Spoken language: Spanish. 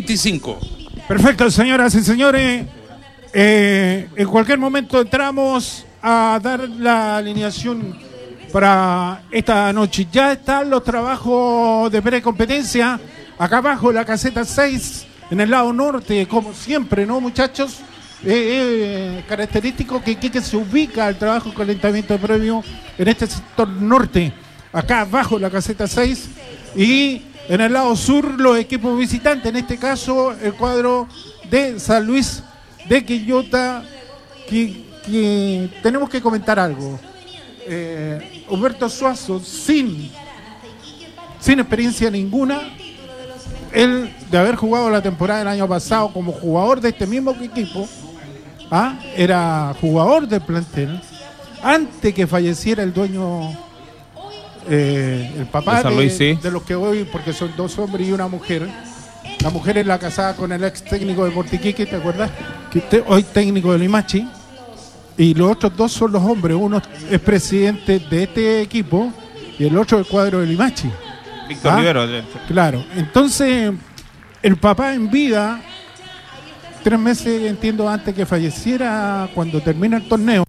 25. Perfecto, señoras y señores. En cualquier momento entramos a dar la alineación para esta noche. Ya están los trabajos de precompetencia acá abajo, la caseta 6, en el lado norte, como siempre, ¿no, muchachos? Característico que se ubica el trabajo de calentamiento previo en este sector norte, acá abajo la caseta 6, y en el lado sur los equipos visitantes, en este caso el cuadro de San Luis de Quillota, que tenemos que comentar algo. Humberto Suazo, sin experiencia ninguna, él de haber jugado la temporada del año pasado como jugador de este mismo equipo, era jugador del plantel, antes que falleciera el dueño, el papá de Luis, sí, de los que hoy, porque son dos hombres y una mujer. La mujer es la casada con el ex técnico de Portiquique, ¿te acuerdas? Que hoy técnico de Limache. Y los otros dos son los hombres. Uno es presidente de este equipo y el otro del cuadro de Limache. Víctor Rivero. Claro. Entonces, el papá en vida, 3 meses, entiendo, antes que falleciera, cuando termina el torneo,